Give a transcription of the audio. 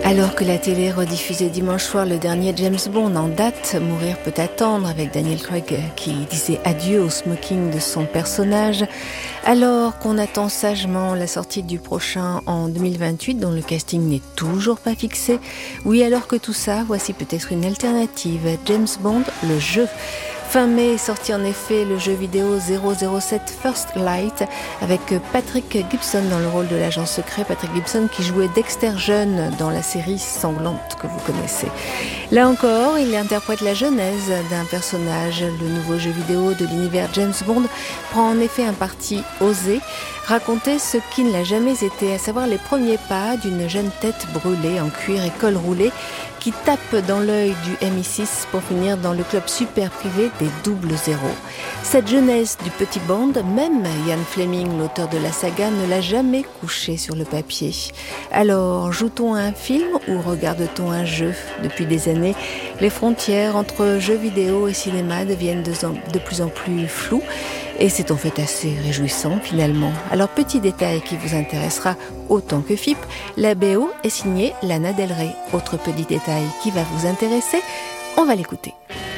Alors que la télé rediffusait dimanche soir le dernier James Bond en date, Mourir peut attendre, avec Daniel Craig qui disait adieu au smoking de son personnage, alors qu'on attend sagement la sortie du prochain en 2028 dont le casting n'est toujours pas fixé, oui, alors que tout ça, voici peut-être une alternative à James Bond, le jeu. Fin mai est sorti en effet le jeu vidéo 007 First Light avec Patrick Gibson dans le rôle de l'agent secret. Patrick Gibson qui jouait Dexter jeune dans la série sanglante que vous connaissez. Là encore, il interprète la genèse d'un personnage. Le nouveau jeu vidéo de l'univers James Bond prend en effet un parti osé, raconter ce qui ne l'a jamais été, à savoir les premiers pas d'une jeune tête brûlée en cuir et col roulé qui tape dans l'œil du MI6 pour finir dans le club super privé des 00. Cette jeunesse du petit Bond, même Ian Fleming, l'auteur de la saga, ne l'a jamais couché sur le papier. Alors, joue-t-on à un film ou regarde-t-on un jeu ? Depuis des années, les frontières entre jeux vidéo et cinéma deviennent de plus en plus floues. Et c'est en fait assez réjouissant finalement. Alors petit détail qui vous intéressera autant que FIP, la BO est signée Lana Del Rey. Autre petit détail qui va vous intéresser, on va l'écouter.